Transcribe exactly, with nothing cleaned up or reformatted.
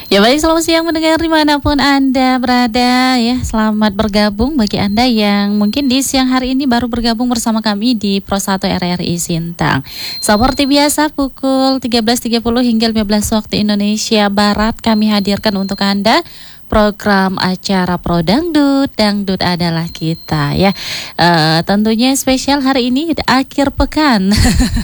Ya baik, selamat siang mendengar dimanapun Anda berada ya. Selamat bergabung bagi Anda yang mungkin di siang hari ini baru bergabung bersama kami di Pro satu R R I Sintang. Seperti biasa pukul tiga belas tiga puluh hingga lima belas waktu Indonesia Barat kami hadirkan untuk Anda program acara Pro Dangdut, Dangdut adalah kita ya. Uh, tentunya spesial hari ini akhir pekan.